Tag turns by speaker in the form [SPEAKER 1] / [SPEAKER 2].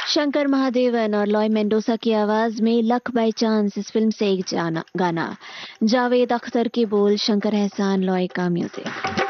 [SPEAKER 1] शंकर महादेवन और लॉय मेंडोसा की आवाज में लक बाय चांस इस फिल्म से एक गाना। जावेद अख्तर के बोल, शंकर एहसान, लॉय का म्यूजिक।